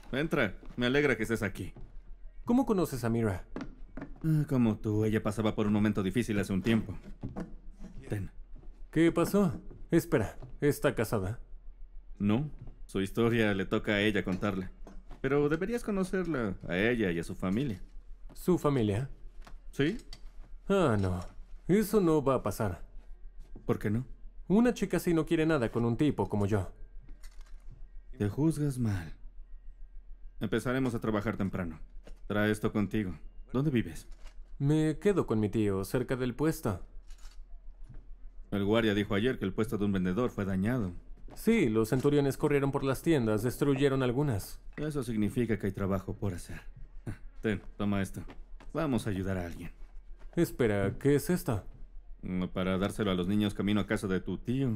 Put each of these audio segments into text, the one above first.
Entra. Me alegra que estés aquí. ¿Cómo conoces a Mira? Como tú, ella pasaba por un momento difícil hace un tiempo. Ten. ¿Qué pasó? Espera, ¿está casada? No, su historia le toca a ella contarla. Pero deberías conocerla, a ella y a su familia. ¿Su familia? ¿Sí? Ah, no. Eso no va a pasar. ¿Por qué no? Una chica así no quiere nada con un tipo como yo. Te juzgas mal. Empezaremos a trabajar temprano. Trae esto contigo. ¿Dónde vives? Me quedo con mi tío, cerca del puesto. El guardia dijo ayer que el puesto de un vendedor fue dañado. Sí, los centuriones corrieron por las tiendas, destruyeron algunas. Eso significa que hay trabajo por hacer. Ten, toma esto. Vamos a ayudar a alguien. Espera, ¿qué es esto? Para dárselo a los niños camino a casa de tu tío.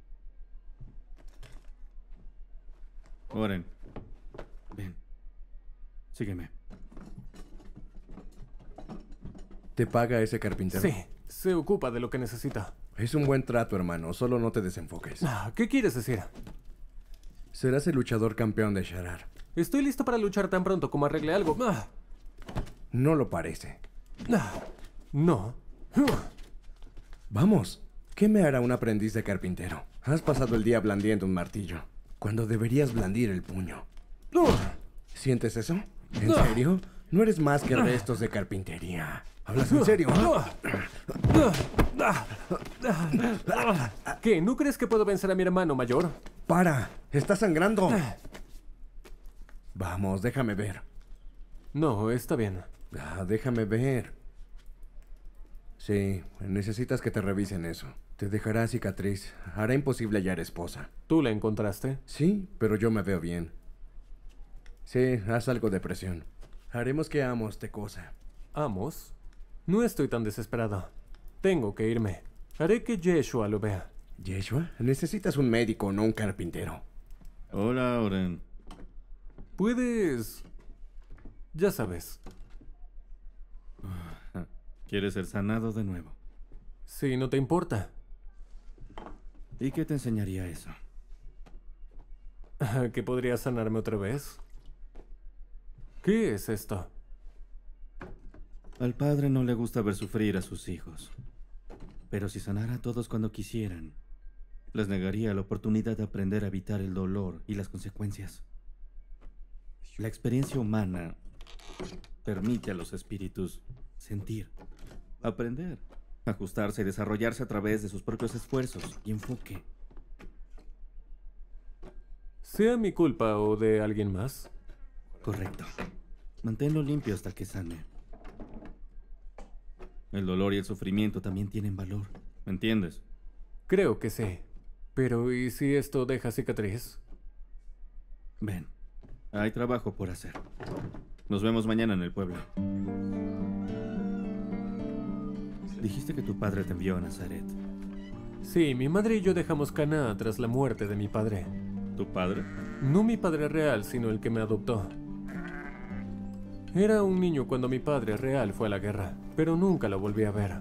Oren. Ven. Sígueme. ¿Te paga ese carpintero? Sí, se ocupa de lo que necesita. Es un buen trato, hermano. Solo no te desenfoques. ¿Qué quieres decir? Serás el luchador campeón de Sharar. Estoy listo para luchar tan pronto como arregle algo. No lo parece. No. Vamos. ¿Qué me hará un aprendiz de carpintero? Has pasado el día blandiendo un martillo, cuando deberías blandir el puño. ¿Sientes eso? ¿En serio? No eres más que restos de carpintería. ¿Hablas en serio? ¿Qué? ¿No crees que puedo vencer a mi hermano mayor? ¡Para! ¡Está sangrando! Vamos, déjame ver. No, está bien. Déjame ver. Sí, necesitas que te revisen eso. Te dejará cicatriz. Hará imposible hallar esposa. ¿Tú la encontraste? Sí, pero yo me veo bien. Sí, haz algo de presión. Haremos que Amos te cosa. ¿Amos? No estoy tan desesperado. Tengo que irme. Haré que Yeshua lo vea. ¿Yeshua? Necesitas un médico, no un carpintero. Hola, Oren. Puedes... Ya sabes. ¿Quieres ser sanado de nuevo? Si no te importa. ¿Y qué te enseñaría eso? ¿Que podría sanarme otra vez? ¿Qué es esto? Al padre no le gusta ver sufrir a sus hijos. Pero si sanara a todos cuando quisieran, les negaría la oportunidad de aprender a evitar el dolor y las consecuencias. La experiencia humana permite a los espíritus sentir, aprender, ajustarse y desarrollarse a través de sus propios esfuerzos y enfoque. ¿Sea mi culpa o de alguien más? Correcto. Manténlo limpio hasta que sane. El dolor y el sufrimiento también tienen valor. ¿Me entiendes? Creo que sí. Pero ¿y si esto deja cicatriz? Ven, hay trabajo por hacer. Nos vemos mañana en el pueblo. Dijiste que tu padre te envió a Nazaret. Sí, mi madre y yo dejamos Cana tras la muerte de mi padre. ¿Tu padre? No mi padre real, sino el que me adoptó. Era un niño cuando mi padre real fue a la guerra, pero nunca lo volví a ver.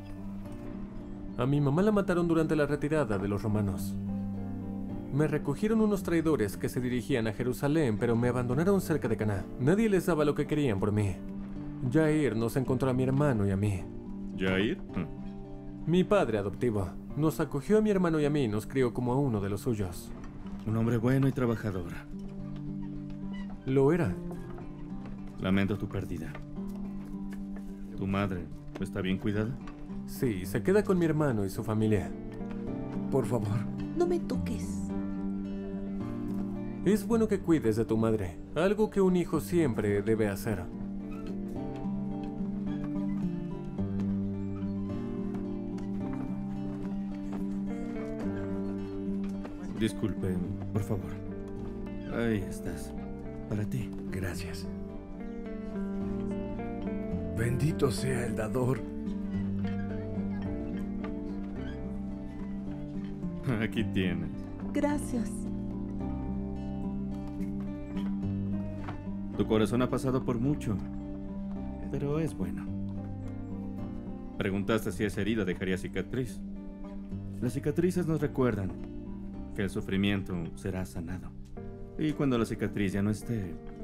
A mi mamá la mataron durante la retirada de los romanos. Me recogieron unos traidores que se dirigían a Jerusalén, pero me abandonaron cerca de Caná. Nadie les daba lo que querían por mí. Jair nos encontró a mi hermano y a mí. ¿Jair? Mi padre adoptivo nos acogió a mi hermano y a mí y nos crió como a uno de los suyos. Un hombre bueno y trabajador. Lo era. Lamento tu pérdida. ¿Tu madre está bien cuidada? Sí, se queda con mi hermano y su familia. Por favor. No me toques. Es bueno que cuides de tu madre, algo que un hijo siempre debe hacer. Disculpe, por favor. Ahí estás. Para ti. Gracias. Bendito sea el dador. Aquí tienes. Gracias. Tu corazón ha pasado por mucho, pero es bueno. Preguntaste si esa herida dejaría cicatriz. Las cicatrices nos recuerdan que el sufrimiento será sanado. Y cuando la cicatriz ya no esté,